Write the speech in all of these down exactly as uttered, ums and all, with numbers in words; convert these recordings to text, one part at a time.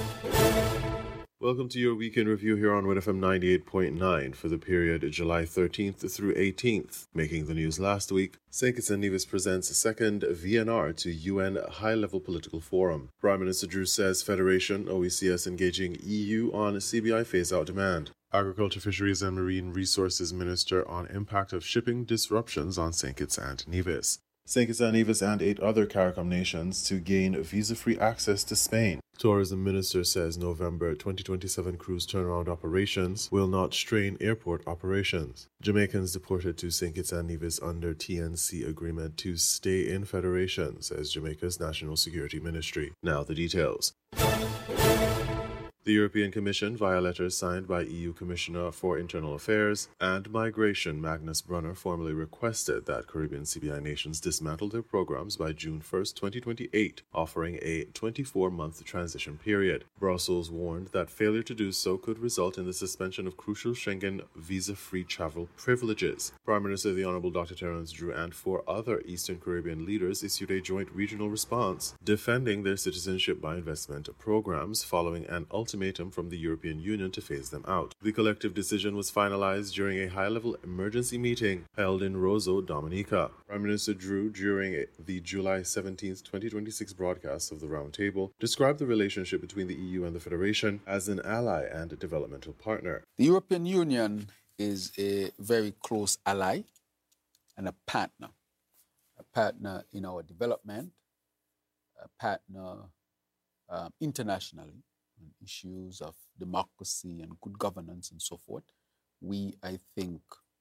Welcome to your weekend review here on Win F M ninety-eight point nine for the period July thirteenth through eighteenth. Making the news last week, Saint Kitts and Nevis presents a second V N R to U N High-Level Political Forum. Prime Minister Drew says Federation, O E C S engaging E U on C B I phase-out demand. Agriculture, Fisheries and Marine Resources Minister on impact of shipping disruptions on Saint Kitts and Nevis. Saint Kitts and Nevis and eight other CARICOM nations to gain visa-free access to Spain. Tourism Minister says November twenty twenty-seven cruise turnaround operations will not strain airport operations. Jamaicans deported to Saint Kitts and Nevis under T N C agreement to stay in Federation, says Jamaica's National Security Ministry. Now the details. The European Commission, via letters signed by E U Commissioner for Internal Affairs and Migration Magnus Brunner, formally requested that Caribbean C B I nations dismantle their programs by June first, twenty twenty-eight, offering a twenty-four month transition period. Brussels warned that failure to do so could result in the suspension of crucial Schengen visa-free travel privileges. Prime Minister the Honourable Doctor Terence Drew and four other Eastern Caribbean leaders issued a joint regional response, defending their citizenship by investment programs following an ultimate ultimatum from the European Union to phase them out. The collective decision was finalized during a high-level emergency meeting held in Roseau, Dominica. Prime Minister Drew, during the July seventeenth, twenty twenty-six broadcast of the Roundtable, described the relationship between the E U and the Federation as an ally and a developmental partner. The European Union is a very close ally and a partner. A partner in our development, a partner um, internationally, on issues of democracy and good governance and so forth. We, I think,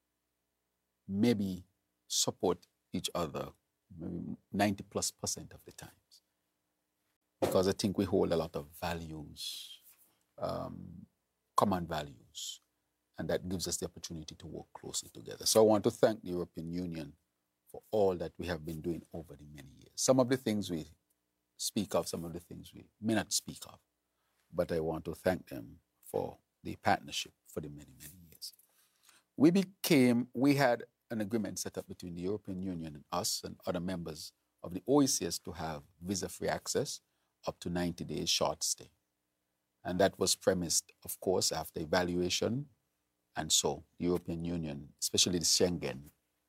maybe support each other maybe ninety plus percent of the times. Because I think we hold a lot of values, um, common values, and that gives us the opportunity to work closely together. So I want to thank the European Union for all that we have been doing over the many years. Some of the things we speak of, some of the things we may not speak of, but I want to thank them for the partnership for the many, many years. We became, we had an agreement set up between the European Union and us and other members of the O E C S to have visa-free access up to ninety days short stay. And that was premised, of course, after evaluation. And so the European Union, especially the Schengen,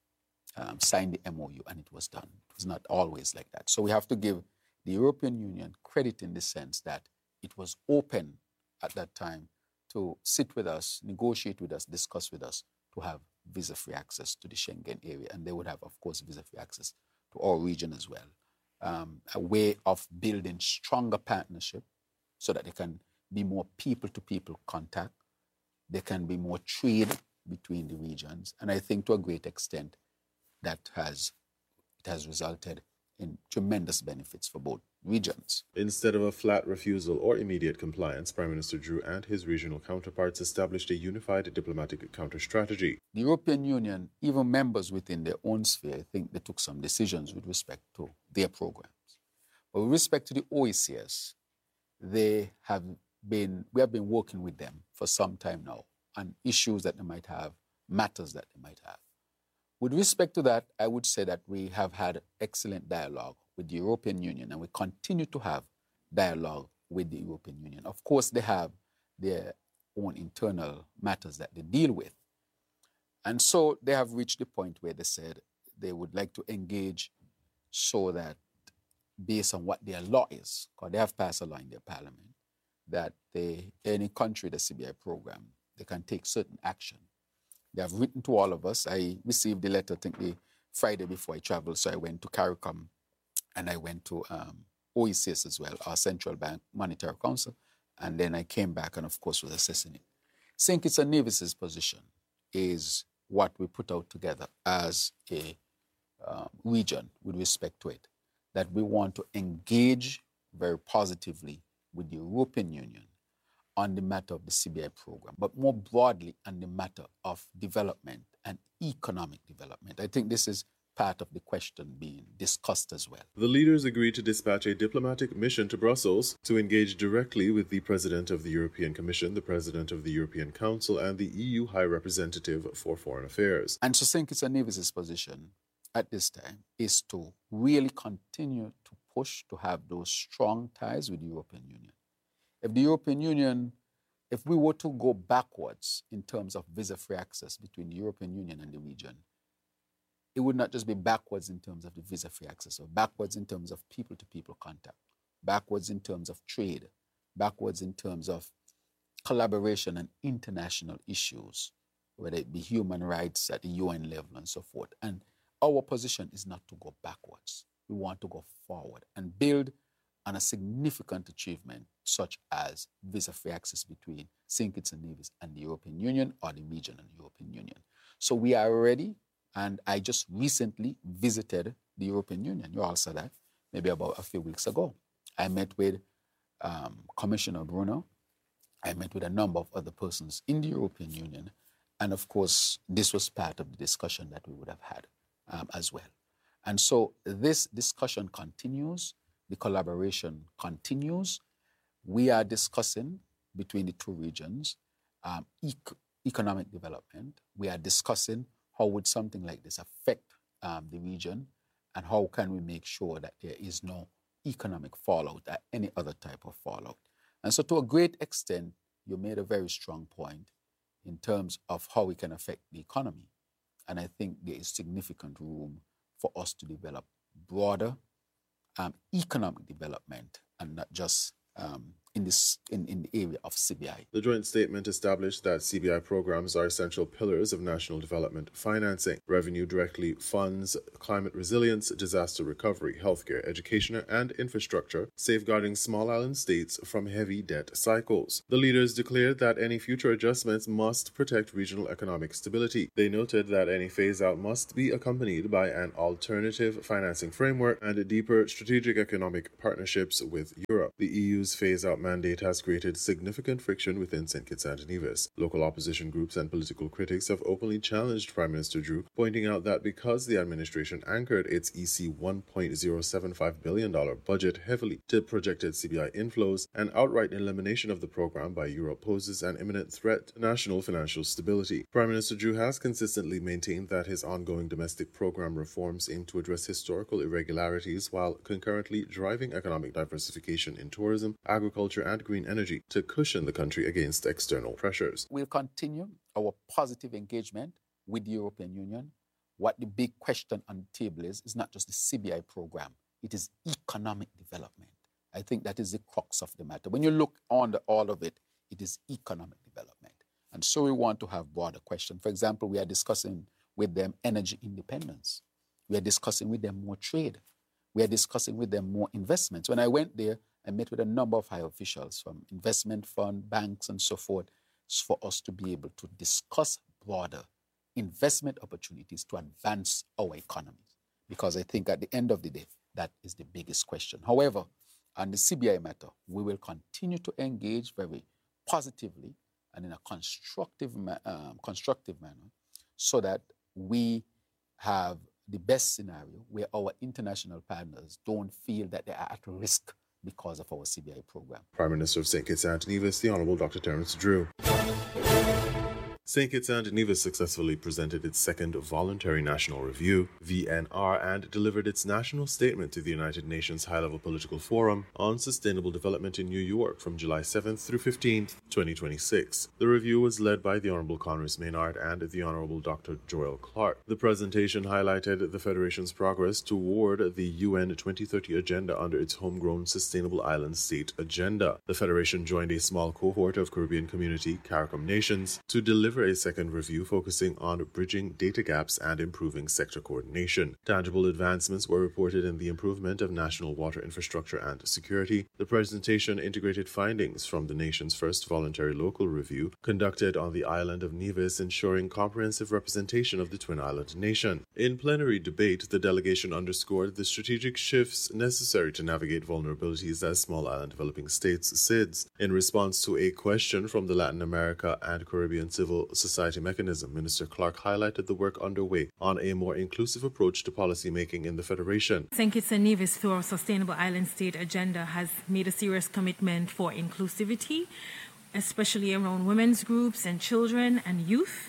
um, signed the M O U and it was done. It was not always like that. So we have to give the European Union credit in the sense that it was open at that time to sit with us, negotiate with us, discuss with us to have visa-free access to the Schengen area. And they would have, of course, visa-free access to our region as well. Um, a way of building stronger partnership so that there can be more people-to-people contact. There can be more trade between the regions. And I think to a great extent that has, it has resulted in tremendous benefits for both regions. Instead of a flat refusal or immediate compliance, Prime Minister Drew and his regional counterparts established a unified diplomatic counter-strategy. The European Union, even members within their own sphere, I think they took some decisions with respect to their programs. But with respect to the O E C S, they have been, we have been working with them for some time now on issues that they might have, matters that they might have. With respect to that, I would say that we have had excellent dialogue with the European Union, and we continue to have dialogue with the European Union. Of course, they have their own internal matters that they deal with. And so they have reached the point where they said they would like to engage so that based on what their law is, because they have passed a law in their parliament, that they, any country, the C B I program, they can take certain action. They have written to all of us. I received the letter, I think, the Friday before I traveled, so I went to CARICOM and I went to um, O E C S as well, our Central Bank Monetary Council, and then I came back and, of course, was assessing it. Saint Kitts and Nevis's position is what we put out together as a uh, region with respect to it, that we want to engage very positively with the European Union on the matter of the C B I program, but more broadly on the matter of development and economic development. I think this is part of the question being discussed as well. The leaders agreed to dispatch a diplomatic mission to Brussels to engage directly with the President of the European Commission, the President of the European Council, and the E U High Representative for Foreign Affairs. And so Saint Kitts and Nevis's position at this time is to really continue to push to have those strong ties with the European Union. If the European Union, if we were to go backwards in terms of visa-free access between the European Union and the region, it would not just be backwards in terms of the visa-free access, or backwards in terms of people-to-people contact, backwards in terms of trade, backwards in terms of collaboration and international issues, whether it be human rights at the U N level and so forth. And our position is not to go backwards. We want to go forward and build on a significant achievement such as visa-free access between Saint Kitts and Nevis and the European Union, or the region and the European Union. So we are ready, and I just recently visited the European Union. You all saw that maybe about a few weeks ago. I met with um, Commissioner Bruno. I met with a number of other persons in the European Union. And of course, this was part of the discussion that we would have had um, as well. And so this discussion continues. The collaboration continues. We are discussing between the two regions um, ec- economic development. We are discussing how would something like this affect um, the region, and how can we make sure that there is no economic fallout or any other type of fallout. And so to a great extent, you made a very strong point in terms of how we can affect the economy. And I think there is significant room for us to develop broader um, economic development, and not just um, in this in, in the area of C B I. The joint statement established that C B I programs are essential pillars of national development financing. Revenue directly funds climate resilience, disaster recovery, healthcare, education, and infrastructure, safeguarding small island states from heavy debt cycles. The leaders declared that any future adjustments must protect regional economic stability. They noted that any phase-out must be accompanied by an alternative financing framework and deeper strategic economic partnerships with Europe. The E U's phase-out mandate has created significant friction within Saint Kitts and Nevis. Local opposition groups and political critics have openly challenged Prime Minister Drew, pointing out that because the administration anchored its E C one point zero seven five billion dollars budget heavily to projected C B I inflows, an outright elimination of the program by Europe poses an imminent threat to national financial stability. Prime Minister Drew has consistently maintained that his ongoing domestic program reforms aim to address historical irregularities while concurrently driving economic diversification in tourism, agriculture, and green energy to cushion the country against external pressures. We'll continue our positive engagement with the European Union. What the big question on the table is, is not just the C B I program, it is economic development. I think that is the crux of the matter. When you look on the, all of it, it is economic development. And so we want to have broader questions. For example, we are discussing with them energy independence. We are discussing with them more trade. We are discussing with them more investments. When I went there, I met with a number of high officials from investment fund, banks, and so forth, for us to be able to discuss broader investment opportunities to advance our economies. Because I think at the end of the day, that is the biggest question. However, on the C B I matter, we will continue to engage very positively and in a constructive, um, constructive manner, so that we have the best scenario where our international partners don't feel that they are at risk because of our C B I program. Prime Minister of Saint Kitts and Nevis, the Honourable Doctor Terence Drew. Saint Kitts and Nevis successfully presented its second Voluntary National Review, V N R, and delivered its national statement to the United Nations High-Level Political Forum on Sustainable Development in New York from July seventh through fifteenth, twenty twenty-six. The review was led by the Honourable Conress Maynard and the Honourable Doctor Joel Clark. The presentation highlighted the Federation's progress toward the U N twenty thirty agenda under its homegrown Sustainable Island State Agenda. The Federation joined a small cohort of Caribbean community, CARICOM nations, to deliver a second review focusing on bridging data gaps and improving sector coordination. Tangible advancements were reported in the improvement of national water infrastructure and security. The presentation integrated findings from the nation's first voluntary local review conducted on the island of Nevis, ensuring comprehensive representation of the Twin Island nation. In plenary debate, the delegation underscored the strategic shifts necessary to navigate vulnerabilities as small island developing states S I Ds. In response to a question from the Latin America and Caribbean Civil Society Mechanism, Minister Clark highlighted the work underway on a more inclusive approach to policy making in the Federation. Saint Kitts and Nevis, through our Sustainable Island State Agenda, has made a serious commitment for inclusivity, especially around women's groups and children and youth.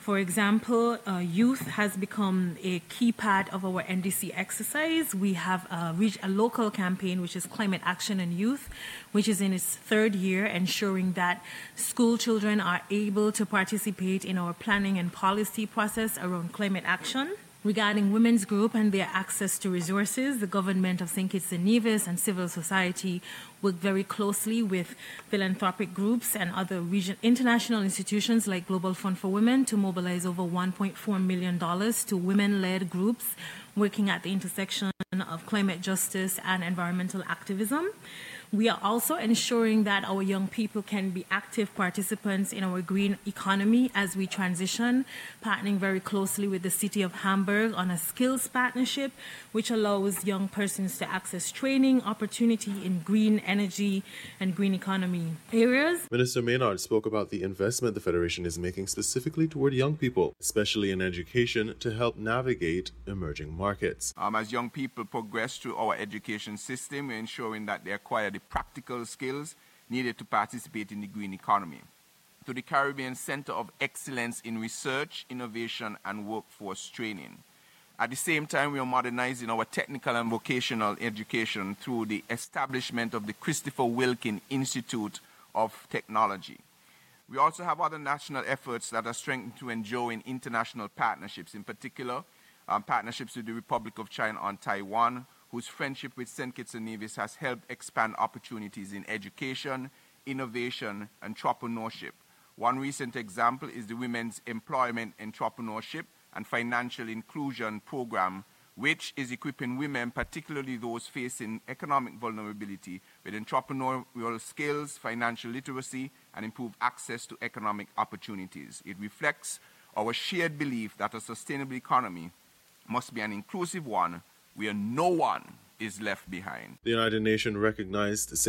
For example, uh, youth has become a key part of our N D C exercise. We have a, reg- a local campaign, which is Climate Action and Youth, which is in its third year, ensuring that school children are able to participate in our planning and policy process around climate action. Regarding women's group and their access to resources, the government of Saint Kitts and Nevis and civil society work very closely with philanthropic groups and other region, international institutions like Global Fund for Women to mobilize over one point four million dollars to women-led groups working at the intersection of climate justice and environmental activism. We are also ensuring that our young people can be active participants in our green economy as we transition, partnering very closely with the City of Hamburg on a skills partnership, which allows young persons to access training, opportunity in green energy and green economy areas. Minister Maynard spoke about the investment the Federation is making specifically toward young people, especially in education, to help navigate emerging markets. Um, as young people progress through our education system, we're ensuring that they acquire the practical skills needed to participate in the green economy. To the Caribbean Center of Excellence in Research, Innovation and Workforce Training. At the same time, we are modernizing our technical and vocational education through the establishment of the Christopher Wilkin Institute of Technology. We also have other national efforts that are strengthened to enjoin international partnerships, in particular um, partnerships with the Republic of China on Taiwan, whose friendship with Saint Kitts and Nevis has helped expand opportunities in education, innovation, and entrepreneurship. One recent example is the Women's Employment Entrepreneurship and Financial Inclusion Program, which is equipping women, particularly those facing economic vulnerability, with entrepreneurial skills, financial literacy, and improved access to economic opportunities. It reflects our shared belief that a sustainable economy must be an inclusive one where no one is left behind. The United Nations recognized